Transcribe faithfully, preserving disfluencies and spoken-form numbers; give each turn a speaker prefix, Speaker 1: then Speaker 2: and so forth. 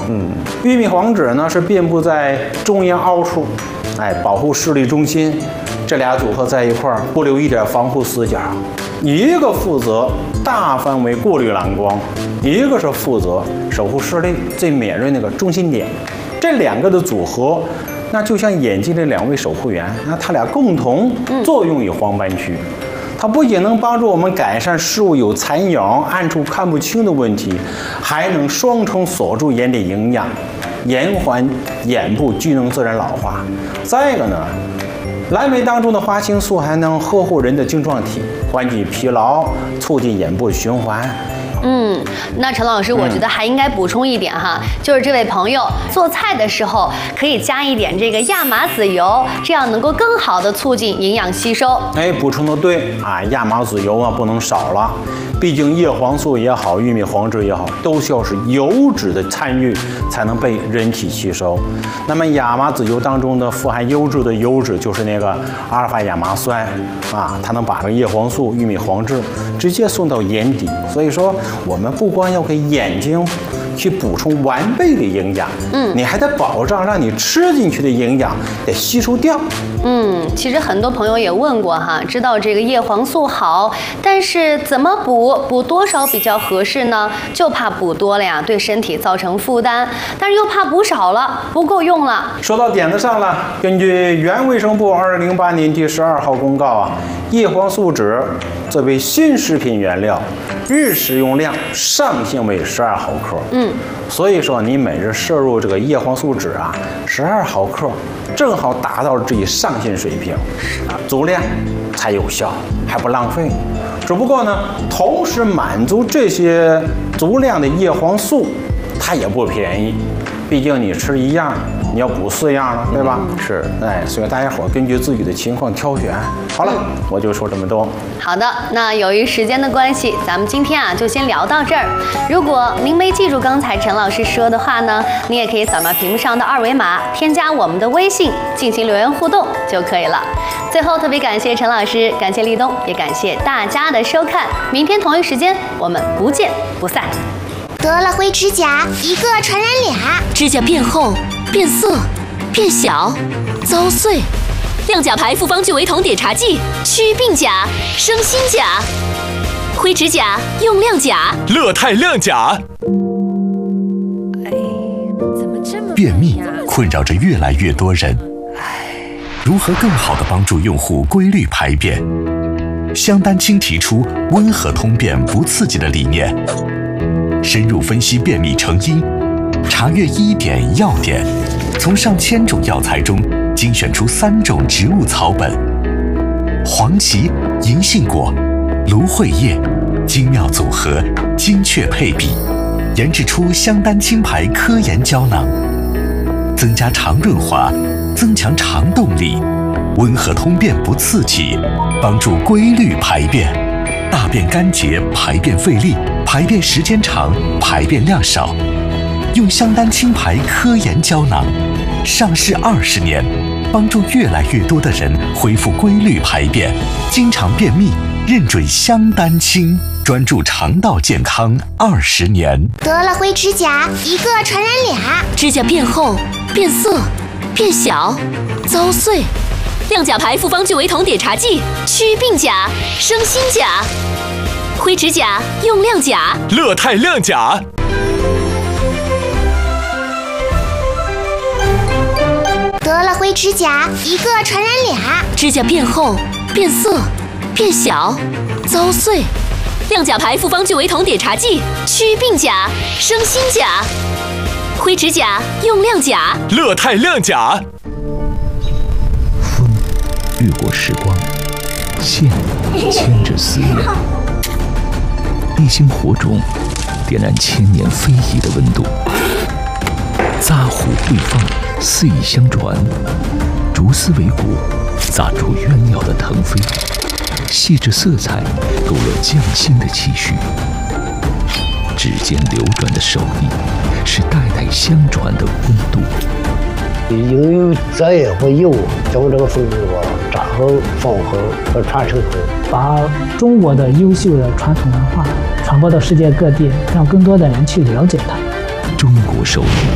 Speaker 1: 嗯，玉米黄质呢是遍布在中央凹处，哎，保护视力中心。这俩组合在一块儿，不留一点防护死角。一个负责大范围过滤蓝光，一个是负责守护视力最敏锐那个中心点。这两个的组合，那就像眼睛的两位守护员，那它俩共同作用于黄斑区。它不仅能帮助我们改善视物有残影、暗处看不清的问题，还能双重锁住眼底营养，延缓眼部机能自然老化。再一个呢，蓝莓当中的花青素还能呵护人的晶状体，缓解疲劳，促进眼部循环。
Speaker 2: 嗯，那陈老师，我觉得还应该补充一点哈，嗯、就是这位朋友做菜的时候可以加一点这个亚麻籽油，这样能够更好的促进营养吸收。
Speaker 1: 哎，补充的对啊，亚麻籽油啊不能少了，毕竟叶黄素也好，玉米黄质也好，都需要是油脂的参与才能被人体吸收。那么亚麻籽油当中的富含优质的油脂就是那个阿尔法亚麻酸啊，它能把这个叶黄素、玉米黄质直接送到眼底，所以说。我们不光要给眼睛去补充完备的营养，嗯，你还得保障让你吃进去的营养得吸收掉。
Speaker 2: 嗯，其实很多朋友也问过哈，知道这个叶黄素好，但是怎么补，补多少比较合适呢？就怕补多了呀，对身体造成负担，但是又怕补少了，不够用了。
Speaker 1: 说到点子上了，根据原卫生部二零零八年第十二号公告啊，叶黄素酯作为新食品原料，日使用量上限为十二毫克。嗯，所以说你每日摄入这个叶黄素酯啊，十二毫克，正好达到这一上限水平，足量才有效，还不浪费。只不过呢，同时满足这些足量的叶黄素，它也不便宜，毕竟你吃一样。你要补四样了，对吧？嗯、是，哎，所以大家伙根据自己的情况挑选。好了，我就说这么多。
Speaker 2: 好的，那由于时间的关系，咱们今天啊就先聊到这儿。如果您没记住刚才陈老师说的话呢，你也可以扫描屏幕上的二维码，添加我们的微信进行留言互动就可以了。最后特别感谢陈老师，感谢立冬，也感谢大家的收看。明天同一时间我们不见不散。
Speaker 3: 得了灰指甲，一个传染俩，
Speaker 4: 指甲变厚。变色、变小、遭碎，亮甲牌复方聚维酮碘茶剂祛鬓甲、生新甲，灰指甲用亮甲，
Speaker 5: 乐泰亮甲。
Speaker 6: 哎，怎么这么
Speaker 5: 便秘困扰着越来越多人，如何更好地帮助用户规律排便？香丹青提出温和通便不刺激的理念，深入分析便秘成因。查阅医典药典，从上千种药材中精选出三种植物草本：黄芪、银杏果、芦荟叶，精妙组合，精确配比，研制出香丹青牌科研胶囊，增加肠润滑，增强肠动力，温和通便不刺激，帮助规律排便，大便干结，排便费力，排便时间长，排便量少。用香丹青牌科研胶囊，上市二十年，帮助越来越多的人恢复规律排便。经常便秘，认准香丹青，专注肠道健康二十年。
Speaker 3: 得了灰指甲，一个传染俩，
Speaker 4: 指甲变厚、变色、变小、遭碎，亮甲牌复方聚维酮碘茶剂祛鬓甲、生新甲，灰指甲用亮甲，
Speaker 5: 乐泰亮甲。
Speaker 3: 得了灰指甲，一个传染俩，
Speaker 4: 指甲变厚、变色、变小、遭碎，亮甲牌复方聚维酮碘茶剂祛鬓甲、生新甲，灰指甲用亮甲，
Speaker 5: 乐泰亮甲。
Speaker 7: 风越过时光，线牵着思念，一星火种点燃千年非遗的温度，扎虎对放，肆意相传，竹丝为骨，砸出鸳鸯的腾飞，细致色彩勾勒匠心的期许，指尖流转的手艺是代代相传的温度。
Speaker 8: 应有责任和义务将这个风俗啊扎好、放好和传承好，
Speaker 9: 把中国的优秀的传统文化传播到世界各地，让更多的人去了解它。
Speaker 7: 中国手艺